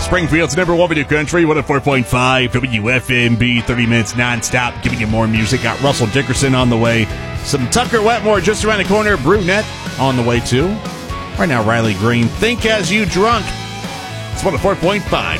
Springfield's number one video country, 104.5 WFMB, 30 minutes nonstop, giving you more music. Got Russell Dickerson on the way. Some Tucker Wetmore just around the corner. Brunette on the way, too. Right now, Riley Green, Think As You Drunk. It's 104.5